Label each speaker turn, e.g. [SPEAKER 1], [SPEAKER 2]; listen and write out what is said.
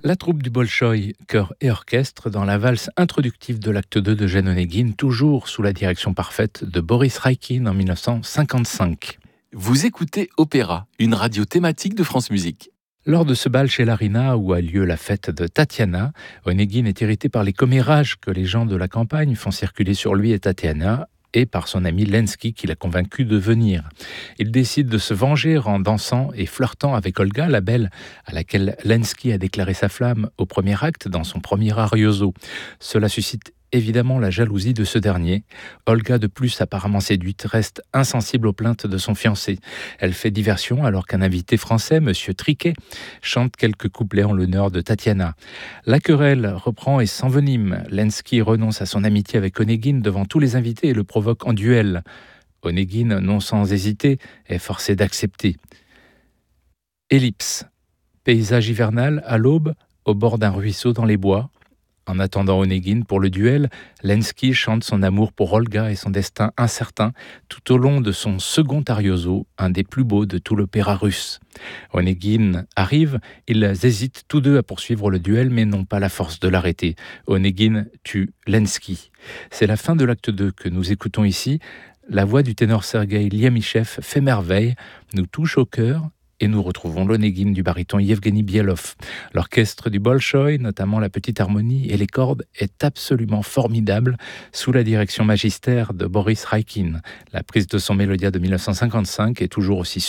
[SPEAKER 1] La troupe du Bolchoï, chœur et orchestre, dans la valse introductive de l'acte 2 de Jeanne Onégine, toujours sous la direction parfaite de Boris Raikin en 1955.
[SPEAKER 2] Vous écoutez Opéra, une radio thématique de France Musique.
[SPEAKER 1] Lors de ce bal chez l'Arina, où a lieu la fête de Tatiana, Onégine est irrité par les commérages que les gens de la campagne font circuler sur lui et Tatiana, et par son ami Lenski qui l'a convaincu de venir. Il décide de se venger en dansant et flirtant avec Olga, la belle à laquelle Lenski a déclaré sa flamme au premier acte dans son premier arioso. Cela suscite évidemment la jalousie de ce dernier. Olga, de plus apparemment séduite, reste insensible aux plaintes de son fiancé. Elle fait diversion alors qu'un invité français, Monsieur Triquet, chante quelques couplets en l'honneur de Tatiana. La querelle reprend et s'envenime. Lenski renonce à son amitié avec Onégine devant tous les invités et le provoque en duel. Onégine, non sans hésiter, est forcé d'accepter. Ellipse. Paysage hivernal à l'aube, au bord d'un ruisseau dans les bois. En attendant Onégine pour le duel, Lenski chante son amour pour Olga et son destin incertain tout au long de son second arioso, un des plus beaux de tout l'opéra russe. Onégine arrive, ils hésitent tous deux à poursuivre le duel mais n'ont pas la force de l'arrêter. Onégine tue Lenski. C'est la fin de l'acte 2 que nous écoutons ici. La voix du ténor Sergueï Liamichev fait merveille, nous touche au cœur. Et nous retrouvons l'Onégine du baryton Yevgeny Bielov. L'orchestre du Bolchoï, notamment la petite harmonie et les cordes, est absolument formidable sous la direction magistère de Boris Raikin. La prise de son Mélodia de 1955 est toujours aussi